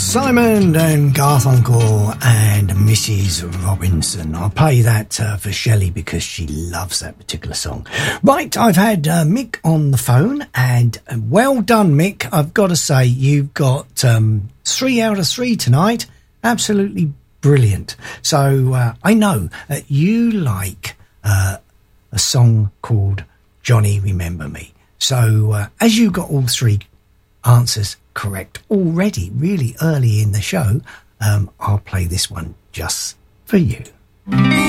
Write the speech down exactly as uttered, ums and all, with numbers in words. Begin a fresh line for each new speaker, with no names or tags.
Simon and Garfunkel and Missus Robinson. I'll play that uh, for Shelley because she loves that particular song. Right, I've had uh, Mick on the phone, and uh, well done, Mick. I've got to say, you've got um, three out of three tonight. Absolutely brilliant. So uh, I know that you like uh, a song called Johnny Remember Me. So uh, as you got all three answers correct already really early in the show, um, I'll play this one just for you.